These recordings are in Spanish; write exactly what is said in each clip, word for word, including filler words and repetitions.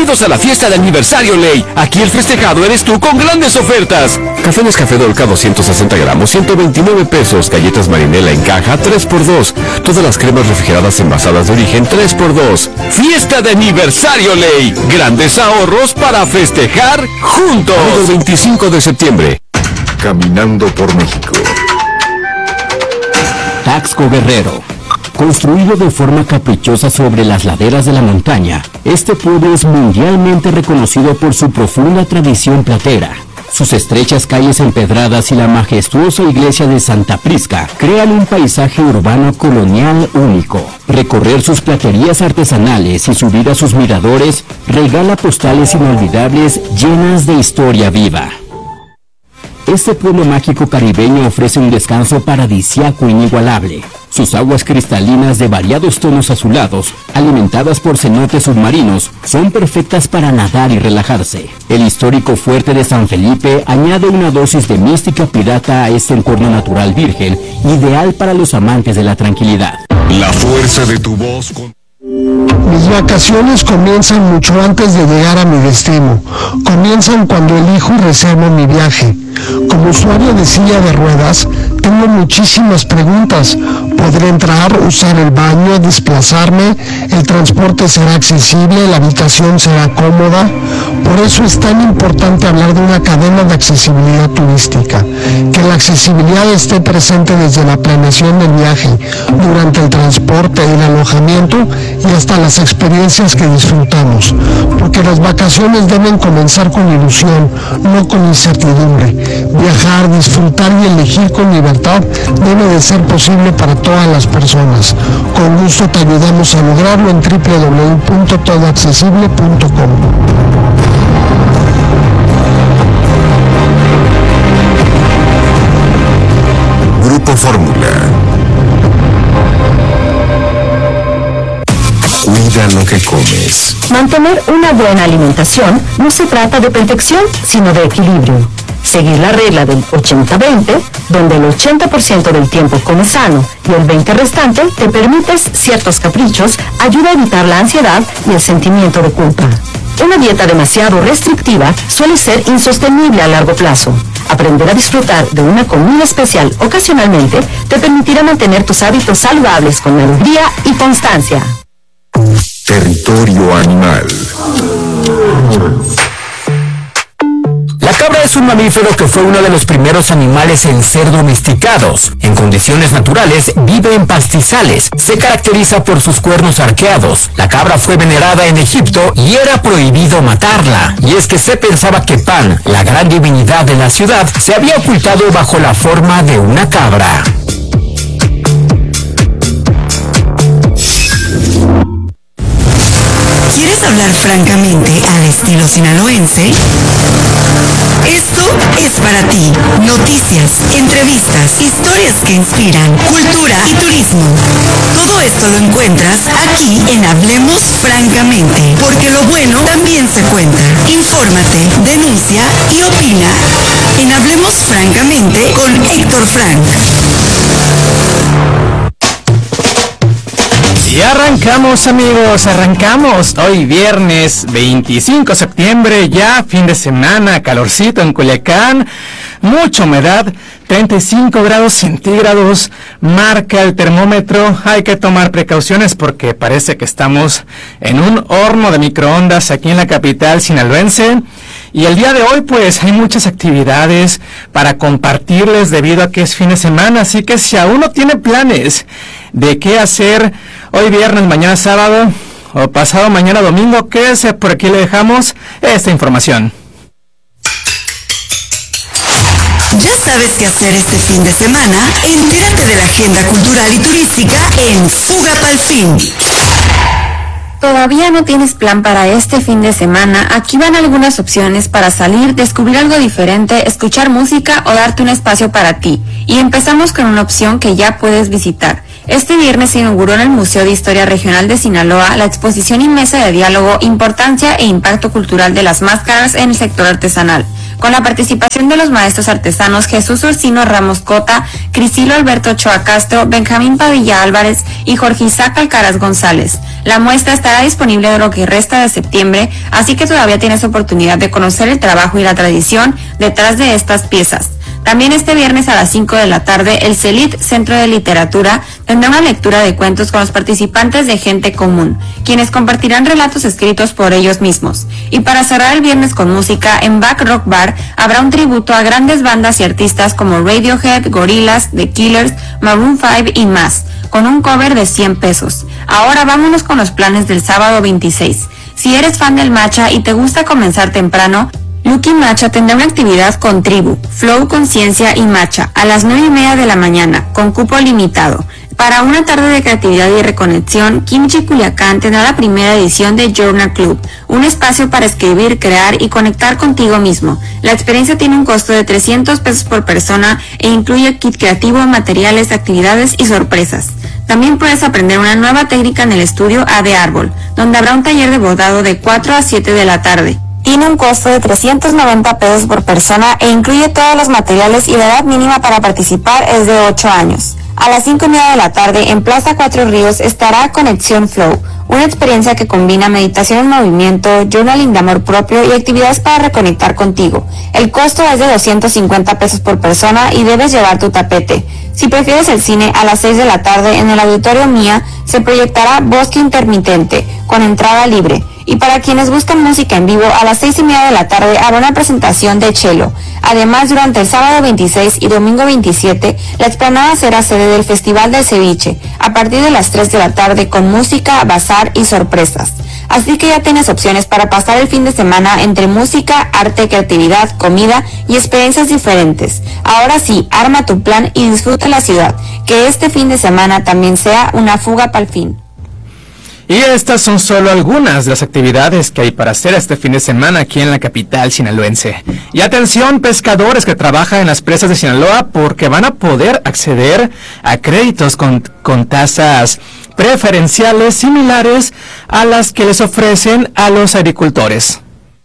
Bienvenidos a la fiesta de aniversario Ley. Aquí el festejado eres tú con grandes ofertas. Café Nescafé Dolca doscientos sesenta gramos, ciento veintinueve pesos. Galletas Marinela en caja, tres por dos. Todas las cremas refrigeradas envasadas de origen, tres por dos. Fiesta de aniversario Ley. Grandes ahorros para festejar juntos. El veinticinco de septiembre. Caminando por México. Taxco Guerrero. Construido de forma caprichosa sobre las laderas de la montaña, este pueblo es mundialmente reconocido por su profunda tradición platera. Sus estrechas calles empedradas y la majestuosa iglesia de Santa Prisca crean un paisaje urbano colonial único. Recorrer sus platerías artesanales y subir a sus miradores regala postales inolvidables llenas de historia viva. Este pueblo mágico caribeño ofrece un descanso paradisíaco inigualable. Sus aguas cristalinas de variados tonos azulados, alimentadas por cenotes submarinos, son perfectas para nadar y relajarse. El histórico fuerte de San Felipe añade una dosis de mística pirata a este entorno natural virgen, ideal para los amantes de la tranquilidad. La fuerza de tu voz con... Mis vacaciones comienzan mucho antes de llegar a mi destino. Comienzan cuando elijo y reservo mi viaje. Como usuario de silla de ruedas, tengo muchísimas preguntas. ¿Podré entrar, usar el baño, desplazarme? ¿El transporte será accesible? ¿La habitación será cómoda? Por eso es tan importante hablar de una cadena de accesibilidad turística. Que la accesibilidad esté presente desde la planeación del viaje, durante el transporte, el alojamiento y hasta las experiencias que disfrutamos. Porque las vacaciones deben comenzar con ilusión, no con incertidumbre. Viajar, disfrutar y elegir con libertad debe de ser posible para todas las personas. Con gusto te ayudamos a lograrlo en doble u doble u doble u punto todo accesible punto com. Grupo Fórmula. Cuida lo que comes. Mantener una buena alimentación no se trata de perfección, sino de equilibrio. Seguir la regla del ochenta veinte, donde el ochenta por ciento del tiempo comes sano y el veinte por ciento restante te permites ciertos caprichos, ayuda a evitar la ansiedad y el sentimiento de culpa. Una dieta demasiado restrictiva suele ser insostenible a largo plazo. Aprender a disfrutar de una comida especial ocasionalmente te permitirá mantener tus hábitos saludables con alegría y constancia. Territorio animal. La cabra es un mamífero que fue uno de los primeros animales en ser domesticados. En condiciones naturales vive en pastizales. Se caracteriza por sus cuernos arqueados. La cabra fue venerada en Egipto y era prohibido matarla. Y es que se pensaba que Pan, la gran divinidad de la ciudad, se había ocultado bajo la forma de una cabra. ¿Quieres hablar francamente al estilo sinaloense? Esto es para ti. Noticias, entrevistas, historias que inspiran, cultura y turismo. Todo esto lo encuentras aquí en Hablemos Francamente, porque lo bueno también se cuenta. Infórmate, denuncia y opina en Hablemos Francamente con Héctor Frank. Y arrancamos, amigos, arrancamos. Hoy viernes veinticinco de septiembre, ya fin de semana, calorcito en Culiacán, mucha humedad, treinta y cinco grados centígrados, marca el termómetro. Hay que tomar precauciones porque parece que estamos en un horno de microondas aquí en la capital sinaloense. Y el día de hoy pues hay muchas actividades para compartirles debido a que es fin de semana, así que si aún no tiene planes de qué hacer hoy viernes, mañana sábado o pasado mañana domingo, quédese, por aquí le dejamos esta información. ¿Ya sabes qué hacer este fin de semana? Entérate de la agenda cultural y turística en Fuga Pa'l Fin. ¿Todavía no tienes plan para este fin de semana? Aquí van algunas opciones para salir, descubrir algo diferente, escuchar música o darte un espacio para ti. Y empezamos con una opción que ya puedes visitar. Este viernes se inauguró en el Museo de Historia Regional de Sinaloa la exposición y mesa de diálogo Importancia e Impacto Cultural de las Máscaras en el Sector Artesanal, con la participación de los maestros artesanos Jesús Ursino Ramos Cota, Crisilo Alberto Ochoa Castro, Benjamín Padilla Álvarez y Jorge Isaac Alcaraz González. La muestra estará disponible de lo que resta de septiembre, así que todavía tienes oportunidad de conocer el trabajo y la tradición detrás de estas piezas. También este viernes a las cinco de la tarde, el CELIT, Centro de Literatura, tendrá una lectura de cuentos con los participantes de Gente Común, quienes compartirán relatos escritos por ellos mismos. Y para cerrar el viernes con música, en Back Rock Bar habrá un tributo a grandes bandas y artistas como Radiohead, Gorillaz, The Killers, Maroon cinco y más, con un cover de cien pesos. Ahora vámonos con los planes del sábado veintiséis. Si eres fan del matcha y te gusta comenzar temprano, Lucky Matcha tendrá una actividad con tribu, flow, conciencia y matcha a las nueve y media de la mañana, con cupo limitado. Para una tarde de creatividad y reconexión, Kimchi Culiacán tendrá la primera edición de Journal Club, un espacio para escribir, crear y conectar contigo mismo. La experiencia tiene un costo de trescientos pesos por persona e incluye kit creativo, materiales, actividades y sorpresas. También puedes aprender una nueva técnica en el estudio A de Árbol, donde habrá un taller de bordado de cuatro a siete de la tarde. Tiene un costo de trescientos noventa pesos por persona e incluye todos los materiales y la edad mínima para participar es de ocho años. A las cinco y media de la tarde en Plaza Cuatro Ríos estará Conexión Flow, una experiencia que combina meditación en movimiento, journaling de amor propio y actividades para reconectar contigo. El costo es de doscientos cincuenta pesos por persona y debes llevar tu tapete. Si prefieres el cine, a las seis de la tarde en el Auditorio Mía se proyectará Bosque Intermitente, con entrada libre. Y para quienes buscan música en vivo, a las seis y media de la tarde habrá una presentación de cello. Además, durante el sábado veintiséis y domingo veintisiete, la explanada será sede del Festival del Ceviche, a partir de las tres de la tarde con música, bazar y sorpresas. Así que ya tienes opciones para pasar el fin de semana entre música, arte, creatividad, comida y experiencias diferentes. Ahora sí, arma tu plan y disfruta la ciudad. Que este fin de semana también sea una fuga para el fin. Y estas son solo algunas de las actividades que hay para hacer este fin de semana aquí en la capital sinaloense. Y atención, pescadores que trabajan en las presas de Sinaloa, porque van a poder acceder a créditos con, con tasas preferenciales similares a las que les ofrecen a los agricultores.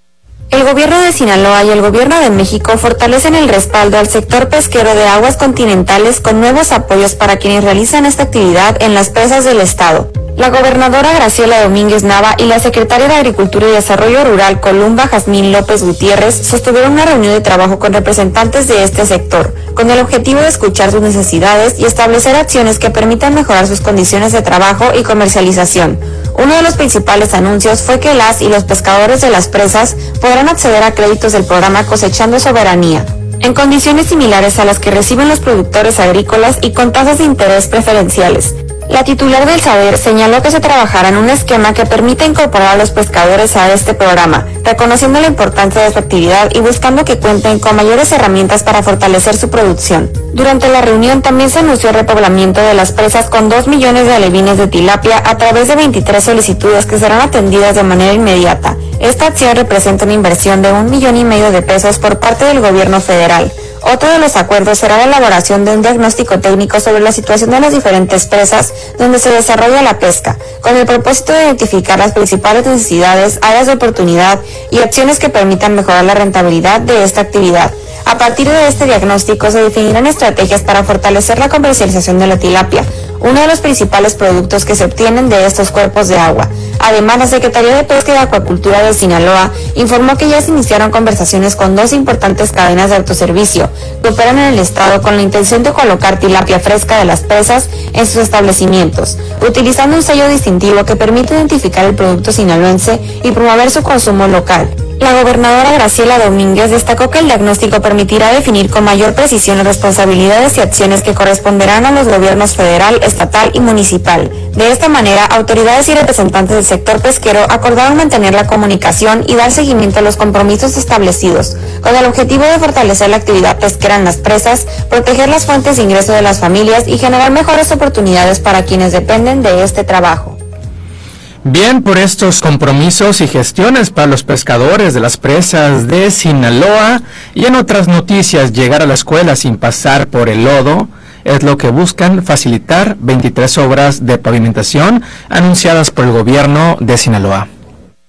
El gobierno de Sinaloa y el gobierno de México fortalecen el respaldo al sector pesquero de aguas continentales con nuevos apoyos para quienes realizan esta actividad en las presas del estado. La gobernadora Graciela Domínguez Nava y la secretaria de Agricultura y Desarrollo Rural Columba Jazmín López Gutiérrez sostuvieron una reunión de trabajo con representantes de este sector, con el objetivo de escuchar sus necesidades y establecer acciones que permitan mejorar sus condiciones de trabajo y comercialización. Uno de los principales anuncios fue que las y los pescadores de las presas podrán acceder a créditos del programa Cosechando Soberanía, en condiciones similares a las que reciben los productores agrícolas y con tasas de interés preferenciales. La titular del Saber señaló que se trabajará en un esquema que permita incorporar a los pescadores a este programa, reconociendo la importancia de su actividad y buscando que cuenten con mayores herramientas para fortalecer su producción. Durante la reunión también se anunció el repoblamiento de las presas con dos millones de alevines de tilapia a través de veintitrés solicitudes que serán atendidas de manera inmediata. Esta acción representa una inversión de un millón y medio de pesos por parte del gobierno federal. Otro de los acuerdos será la elaboración de un diagnóstico técnico sobre la situación de las diferentes presas donde se desarrolla la pesca, con el propósito de identificar las principales necesidades, áreas de oportunidad y acciones que permitan mejorar la rentabilidad de esta actividad. A partir de este diagnóstico se definirán estrategias para fortalecer la comercialización de la tilapia, uno de los principales productos que se obtienen de estos cuerpos de agua. Además, la Secretaría de Pesca y Acuacultura de Sinaloa informó que ya se iniciaron conversaciones con dos importantes cadenas de autoservicio que operan en el estado con la intención de colocar tilapia fresca de las presas en sus establecimientos, utilizando un sello distintivo que permite identificar el producto sinaloense y promover su consumo local. La gobernadora Graciela Domínguez destacó que el diagnóstico permitirá definir con mayor precisión las responsabilidades y acciones que corresponderán a los gobiernos federal, estatal y municipal. De esta manera, autoridades y representantes del sector pesquero acordaron mantener la comunicación y dar seguimiento a los compromisos establecidos, con el objetivo de fortalecer la actividad pesquera en las presas, proteger las fuentes de ingreso de las familias y generar mejores oportunidades para quienes dependen de este trabajo. Bien, por estos compromisos y gestiones para los pescadores de las presas de Sinaloa, y en otras noticias, llegar a la escuela sin pasar por el lodo es lo que buscan facilitar veintitrés obras de pavimentación anunciadas por el gobierno de Sinaloa.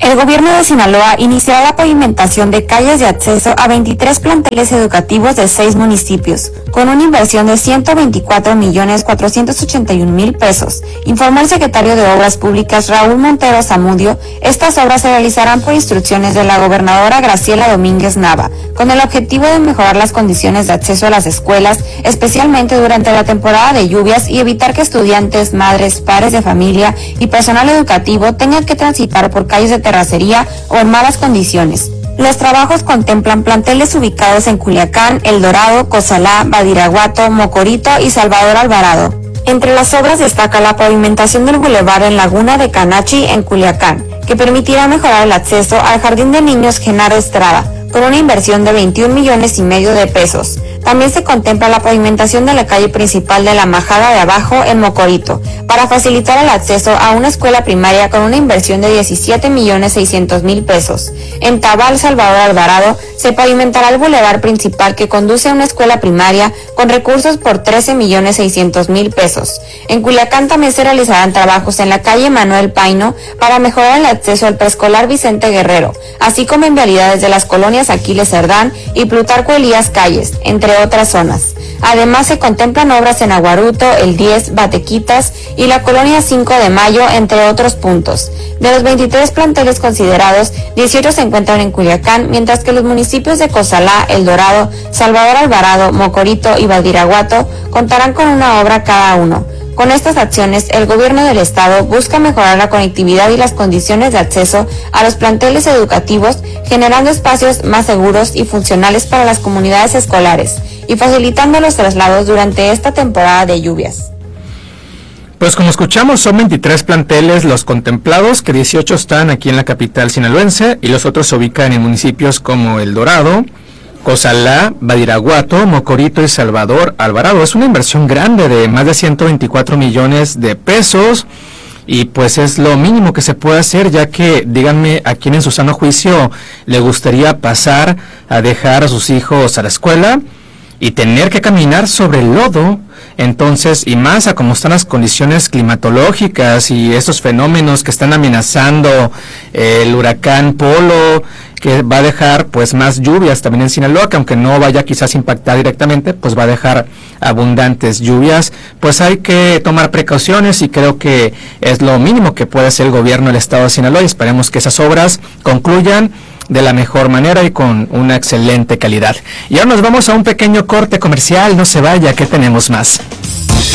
El gobierno de Sinaloa iniciará la pavimentación de calles de acceso a veintitrés planteles educativos de seis municipios, con una inversión de ciento veinticuatro millones cuatrocientos ochenta y un mil pesos, informó el secretario de Obras Públicas Raúl Montero Zamudio. Estas obras se realizarán por instrucciones de la gobernadora Graciela Domínguez Nava, con el objetivo de mejorar las condiciones de acceso a las escuelas, especialmente durante la temporada de lluvias, y evitar que estudiantes, madres, padres de familia y personal educativo tengan que transitar por calles de terracería o en malas condiciones. Los trabajos contemplan planteles ubicados en Culiacán, El Dorado, Cozalá, Badiraguato, Mocorito y Salvador Alvarado. Entre las obras destaca la pavimentación del bulevar en Laguna de Canachi en Culiacán, que permitirá mejorar el acceso al Jardín de Niños Genaro Estrada, con una inversión de veintiún millones y medio de pesos. También se contempla la pavimentación de la calle principal de la Majada de Abajo en Mocorito, para facilitar el acceso a una escuela primaria con una inversión de diecisiete millones seiscientos mil pesos. En Tabal, Salvador Alvarado, se pavimentará el bulevar principal que conduce a una escuela primaria con recursos por trece millones seiscientos mil pesos. En Culiacán también se realizarán trabajos en la calle Manuel Paino para mejorar el acceso al preescolar Vicente Guerrero, así como en vialidades de las colonias Aquiles Cerdán y Plutarco Elías Calles, entre otras zonas. Además, se contemplan obras en Aguaruto, El diez, Batequitas y la colonia cinco de mayo, entre otros puntos. De los veintitrés planteles considerados, dieciocho se encuentran en Culiacán, mientras que los municipios de Cozalá, El Dorado, Salvador Alvarado, Mocorito y Badiraguato contarán con una obra cada uno. Con estas acciones, el gobierno del estado busca mejorar la conectividad y las condiciones de acceso a los planteles educativos, generando espacios más seguros y funcionales para las comunidades escolares y facilitando los traslados durante esta temporada de lluvias. Pues como escuchamos, son veintitrés planteles los contemplados, que dieciocho están aquí en la capital sinaloense y los otros se ubican en municipios como El Dorado, Cozalá, Badiraguato, Mocorito y Salvador Alvarado. Es una inversión grande de más de ciento veinticuatro millones de pesos y pues es lo mínimo que se puede hacer, ya que díganme a quién en su sano juicio le gustaría pasar a dejar a sus hijos a la escuela y tener que caminar sobre el lodo. Entonces, y más a cómo están las condiciones climatológicas y estos fenómenos que están amenazando eh, el huracán Polo, que va a dejar pues más lluvias también en Sinaloa, que aunque no vaya quizás a impactar directamente, pues va a dejar abundantes lluvias. Pues hay que tomar precauciones y creo que es lo mínimo que puede hacer el gobierno del estado de Sinaloa, y esperemos que esas obras concluyan de la mejor manera y con una excelente calidad. Y ahora nos vamos a un pequeño corte comercial, no se vaya, que tenemos más.